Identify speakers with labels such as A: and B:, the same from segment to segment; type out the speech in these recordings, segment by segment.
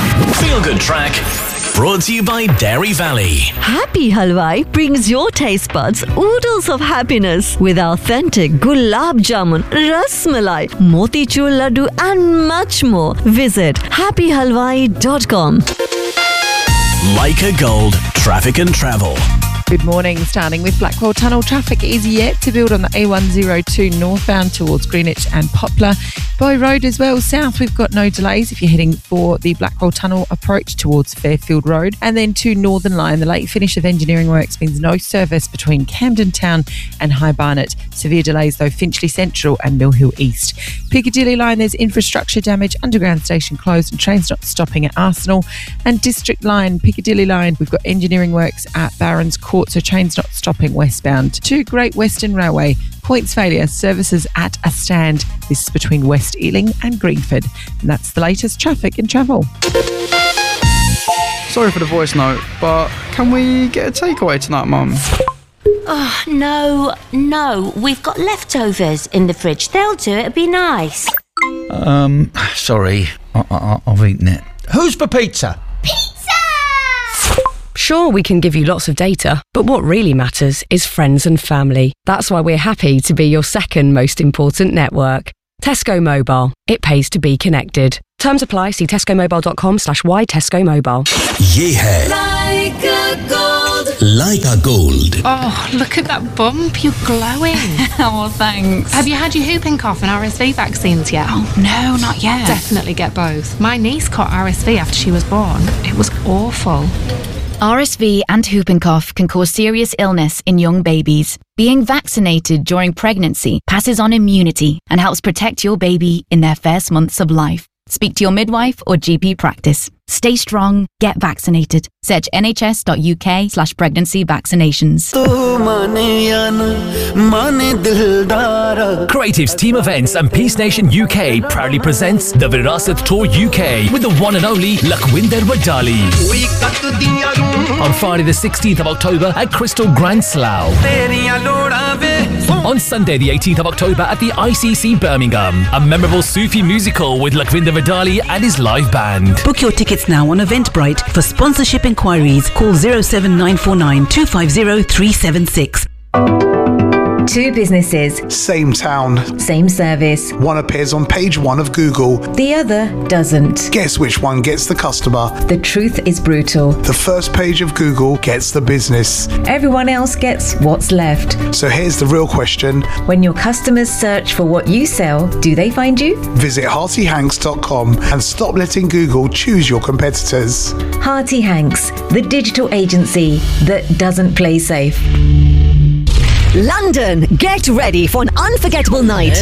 A: Feel Good Track, brought to you by Dairy Valley.
B: Happy Halwai brings your taste buds oodles of happiness with authentic gulab jamun, ras malai, motichur laddu and much more. Visit happyhalwai.com.
A: Leica Gold, traffic and travel.
C: Good morning. Starting with Blackwell Tunnel, traffic is yet to build on the A102 northbound towards Greenwich and Poplar. Bow Road as well. South, we've got no delays if you're heading for the Blackwell Tunnel approach towards Fairfield Road. And then to Northern Line, the late finish of engineering works means no service between Camden Town and High Barnet. Severe delays though, Finchley Central and Mill Hill East. Piccadilly Line, there's infrastructure damage, underground station closed and trains not stopping at Arsenal. And District Line, Piccadilly Line, we've got engineering works at Barons Court, so trains not stopping westbound. To Great Western Railway, points failure, services at a stand. This is between West Ealing and Greenford. And that's the latest traffic and travel.
D: Sorry for the voice note, but can we get a takeaway tonight, Mum?
E: Oh, no. We've got leftovers in the fridge. They'll do it. It'll be nice.
F: Sorry. I've eaten it. Who's for pizza?
G: Sure, we can give you lots of data, but what really matters is friends and family. That's why we're happy to be your second most important network. Tesco Mobile. It pays to be connected. Terms apply. See tescomobile.com/why Tesco Mobile.
A: Yeah.
E: Leica Gold.
A: Leica Gold.
H: Oh, look at that bump. You're glowing.
I: Oh, thanks.
H: Have you had your whooping cough and RSV vaccines yet?
I: Oh, no, not yet.
H: Definitely get both. My niece caught RSV after she was born. It was awful.
I: RSV and whooping cough can cause serious illness in young babies. Being vaccinated during pregnancy passes on immunity and helps protect your baby in their first months of life. Speak to your midwife or GP practice. Stay strong, get vaccinated. Search nhs.uk/pregnancy vaccinations.
A: Creatives Team Events and Peace Nation UK proudly presents the Virasat Tour UK with the one and only Lakhwinder Wadali. On Friday the 16th of October at Crystal Grand Slough. On Sunday the 18th of October at the ICC Birmingham. A memorable Sufi musical with Lakhwinder Wadali and his live band.
J: Book your tickets now on Eventbrite. For sponsorship inquiries, call 07949 250 376.
K: Two businesses.
L: Same town.
K: Same service.
L: One appears on page 1 of Google.
K: The other doesn't.
L: Guess which one gets the customer?
K: The truth is brutal.
L: The first page of Google gets the business.
K: Everyone else gets what's left.
L: So here's the real question.
K: When your customers search for what you sell, do they find you?
L: Visit heartyhanks.com and stop letting Google choose your competitors.
K: Hearty Hanks, the digital agency that doesn't play safe.
B: London, get ready for an unforgettable night.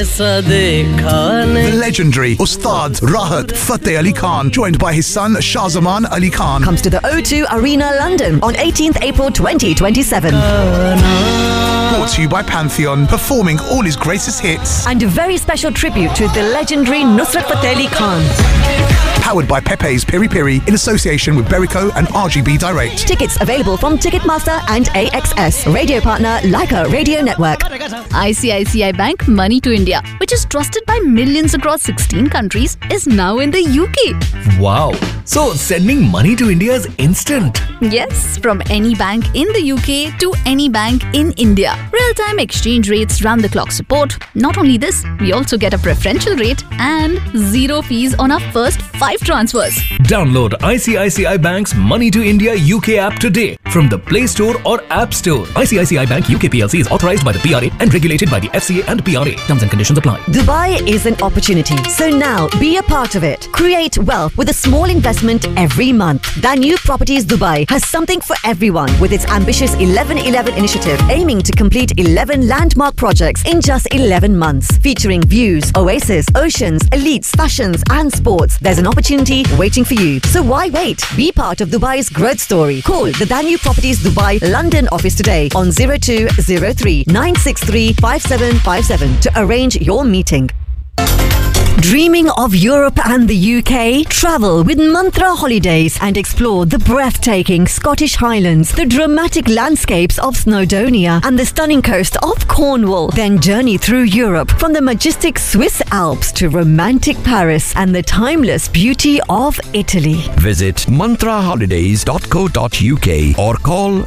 L: The legendary Ustad Rahat Fateh Ali Khan, joined by his son Shahzaman Ali Khan,
B: comes to the O2 Arena, London on 18th April 2027.
L: Brought to you by Pantheon, performing all his greatest hits.
B: And a very special tribute to the legendary Nusrat Fateh Ali Khan.
L: Powered by Pepe's Piri Piri in association with Berico and RGB Direct.
B: Tickets available from Ticketmaster and AXS. Radio partner Leica Radio Network.
M: ICICI Bank Money to India, which is trusted by millions across 16 countries, is now in the UK.
A: Wow. So sending money to India is instant.
M: Yes, from any bank in the UK to any bank in India. Real-time exchange rates, round-the-clock support. Not only this, we also get a preferential rate and 0 fees on our first 5 transfers.
A: Download ICICI Bank's Money to India UK app today from the Play Store or App Store. ICICI Bank UK PLC is authorized by the PRA and regulated by the FCA and PRA. Terms and conditions apply.
B: Dubai is an opportunity, so now be a part of it. Create wealth with a small investment every month. Danube Properties Dubai has something for everyone with its ambitious 11-11 initiative, aiming to complete 11 landmark projects in just 11 months, featuring views, oasis, oceans, elites, fashions and sports. There's an opportunity waiting for you. So why wait? Be part of Dubai's growth story. Call the Danube Properties Dubai London office today on 0203 963 5757 to arrange your meeting. Dreaming of Europe and the UK? Travel with Mantra Holidays and explore the breathtaking Scottish Highlands, the dramatic landscapes of Snowdonia and the stunning coast of Cornwall. Then journey through Europe from the majestic Swiss Alps to romantic Paris and the timeless beauty of Italy.
N: Visit mantraholidays.co.uk or call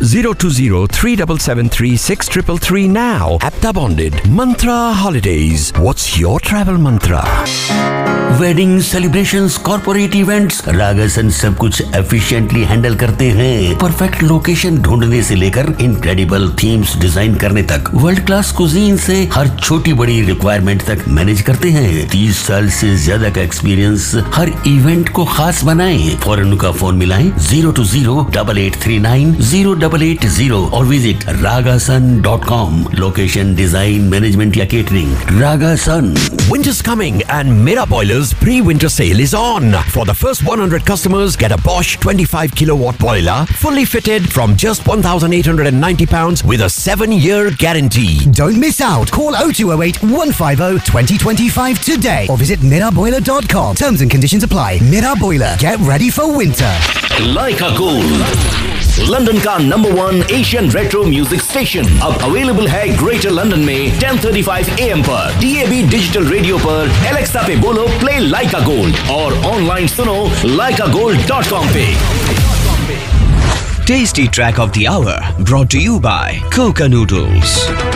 N: 020-3773-6333 now. Apta bonded. Mantra Holidays. What's your travel mantra?
O: Wedding celebrations, corporate events, रागासन सब कुछ efficiently handle करते हैं। Perfect location ढूंढने से लेकर incredible themes design करने तक, world class cuisine से हर छोटी बड़ी रिक्वायरमेंट तक मैनेज करते हैं। 30 साल से ज्यादा का एक्सपीरियंस हर इवेंट को खास बनाएं। फौरन उनका फोन मिलाएं 020-8839-0880 और visit ragasun.com। Location, design, management या catering, रागासन।
N: Winter's coming and Mera Boilers pre-winter sale is on. For the first 100 customers, get a Bosch 25 kilowatt boiler, fully fitted from just £1,890 with a 7-year guarantee.
P: Don't miss out. Call 0208 150 2025 today or visit miraboiler.com. Terms and conditions apply. Mera Boiler. Get ready for winter.
Q: Leica Gold, London का number 1 Asian retro music station, अब available है greater London में 10:35 AM पर, DAB digital radio पर, Alexa पे बोलो play लाइका gold और online सुनो laikagold.com पे।
R: Tasty track of the hour brought to you by Coca Noodles.